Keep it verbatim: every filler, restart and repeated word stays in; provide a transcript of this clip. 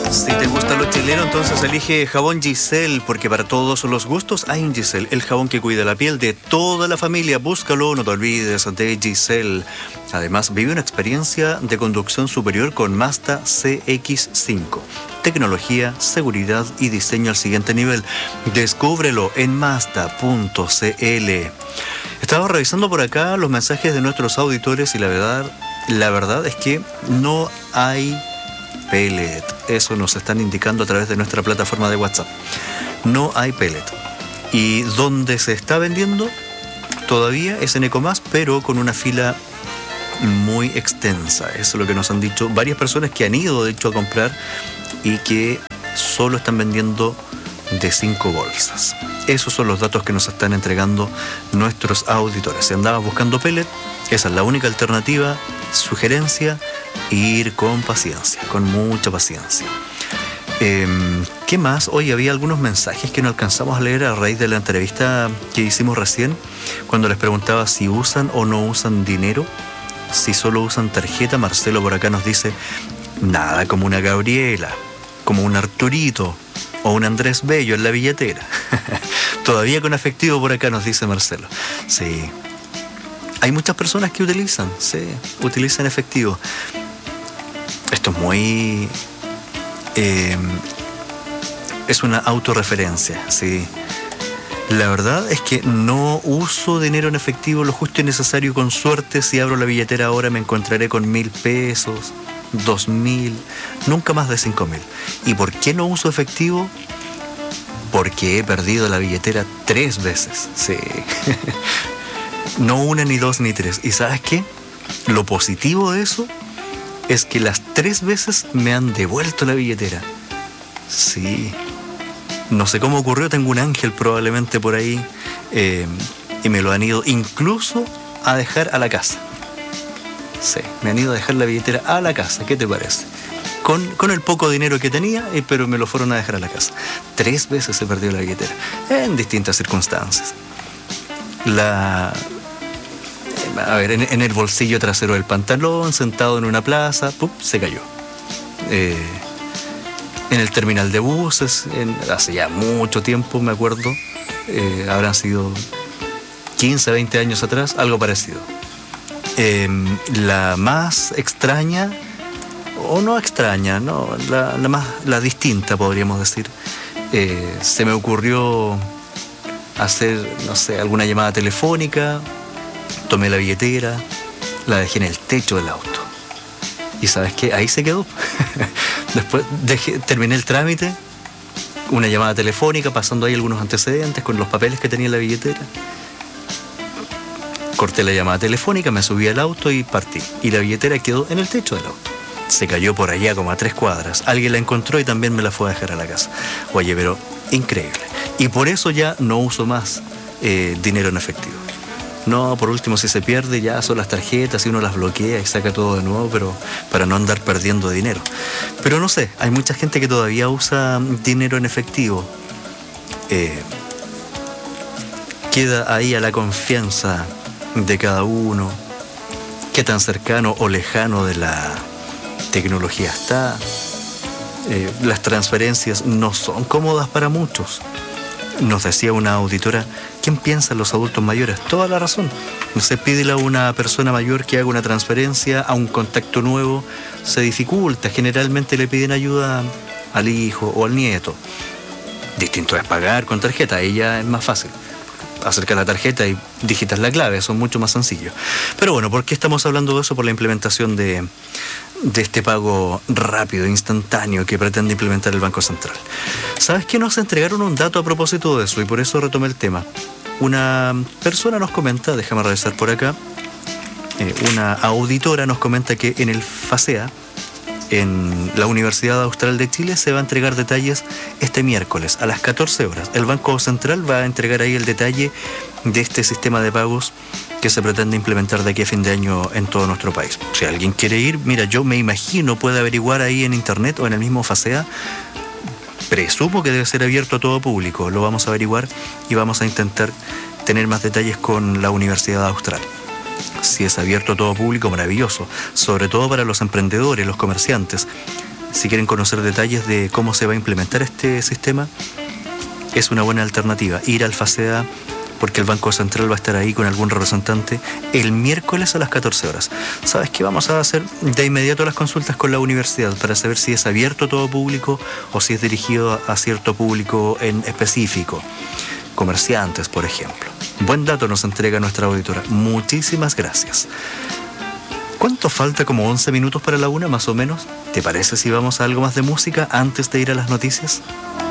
Si te gusta lo chileno, entonces elige jabón Giselle, porque para todos los gustos hay un Giselle, el jabón que cuida la piel de toda la familia. Búscalo, no te olvides de Giselle. Además, vive una experiencia de conducción superior con Mazda C X cinco. Tecnología, seguridad y diseño al siguiente nivel. Descúbrelo en Mazda punto c l. Estaba revisando por acá los mensajes de nuestros auditores y la verdad, la verdad es que no hay pellet. Eso nos están indicando a través de nuestra plataforma de WhatsApp. No hay pellet. Y donde se está vendiendo todavía es en Ecomás, pero con una fila muy extensa. Eso es lo que nos han dicho varias personas que han ido, de hecho, a comprar y que solo están vendiendo de cinco bolsas. Esos son los datos que nos están entregando nuestros auditores. Si andabas buscando pellet, esa es la única alternativa. Sugerencia: ir con paciencia, con mucha paciencia. Eh, ¿Qué más? Hoy había algunos mensajes que no alcanzamos a leer a raíz de la entrevista que hicimos recién, cuando les preguntaba si usan o no usan dinero, si solo usan tarjeta. Marcelo por acá nos dice: nada como una Gabriela, como un Arturito o un Andrés Bello en la billetera. Todavía con efectivo por acá, nos dice Marcelo. Sí. Hay muchas personas que utilizan, sí, utilizan efectivo. Esto es muy... Eh, es una autorreferencia, sí. La verdad es que no uso dinero en efectivo, lo justo y necesario. Con suerte, si abro la billetera ahora me encontraré con mil pesos, dos mil, nunca más de cinco mil. ¿Y por qué no uso efectivo? Porque he perdido la billetera tres veces, sí. No una, ni dos, ni tres. ¿Y sabes qué? Lo positivo de eso es que las tres veces me han devuelto la billetera. Sí. No sé cómo ocurrió, tengo un ángel probablemente por ahí, eh, y me lo han ido incluso a dejar a la casa. Sí, me han ido a dejar la billetera a la casa. ¿Qué te parece? Con, con el poco dinero que tenía, eh, pero me lo fueron a dejar a la casa. Tres veces he perdido la billetera, en distintas circunstancias. La... A ver, en, en el bolsillo trasero del pantalón, sentado en una plaza, ¡pum!, se cayó. Eh, en el terminal de buses, en, hace ya mucho tiempo, me acuerdo, eh, habrán sido quince, veinte años atrás, algo parecido. Eh, la más extraña, o no extraña, no, la, la más, la distinta, podríamos decir, eh, se me ocurrió hacer, no sé, alguna llamada telefónica. Tomé la billetera, la dejé en el techo del auto. ¿Y sabes qué? Ahí se quedó. Después dejé, terminé el trámite, una llamada telefónica, pasando ahí algunos antecedentes con los papeles que tenía en la billetera. Corté la llamada telefónica, me subí al auto y partí. Y la billetera quedó en el techo del auto. Se cayó por allá como a tres cuadras. Alguien la encontró y también me la fue a dejar a la casa. Oye, pero increíble. Y por eso ya no uso más eh, dinero en efectivo. No, por último, si se pierde, ya son las tarjetas y uno las bloquea y saca todo de nuevo, pero para no andar perdiendo dinero. Pero no sé, hay mucha gente que todavía usa dinero en efectivo. Eh, queda ahí a la confianza de cada uno, qué tan cercano o lejano de la tecnología está. Eh, las transferencias no son cómodas para muchos. Nos decía una auditora: ¿quién piensa en los adultos mayores? Toda la razón. No sé, pídele a una persona mayor que haga una transferencia a un contacto nuevo, se dificulta. Generalmente le piden ayuda al hijo o al nieto. Distinto es pagar con tarjeta, ahí ya es más fácil. Acerca la tarjeta y digitas la clave, son mucho más sencillos. Pero bueno, ¿por qué estamos hablando de eso? Por la implementación de, de este pago rápido, instantáneo, que pretende implementar el Banco Central. ¿Sabes qué? Nos entregaron un dato a propósito de eso y por eso retomé el tema. Una persona nos comenta, déjame revisar por acá, eh, una auditora nos comenta que en el FASEA, en la Universidad Austral de Chile, se va a entregar detalles este miércoles a las catorce horas. El Banco Central va a entregar ahí el detalle de este sistema de pagos que se pretende implementar de aquí a fin de año en todo nuestro país. Si alguien quiere ir, mira, yo me imagino, puede averiguar ahí en internet o en el mismo FASEA. Presumo que debe ser abierto a todo público. Lo vamos a averiguar y vamos a intentar tener más detalles con la Universidad Austral. Si es abierto a todo público, maravilloso, sobre todo para los emprendedores, los comerciantes. Si quieren conocer detalles de cómo se va a implementar este sistema, es una buena alternativa ir al FACEA, porque el Banco Central va a estar ahí con algún representante el miércoles a las catorce horas. ¿Sabes qué? Vamos a hacer de inmediato las consultas con la universidad para saber si es abierto a todo público o si es dirigido a cierto público en específico. Comerciantes, por ejemplo. Buen dato nos entrega nuestra auditora. Muchísimas gracias. ¿Cuánto falta? ¿Como once minutos para la una, más o menos? ¿Te parece si vamos a algo más de música antes de ir a las noticias?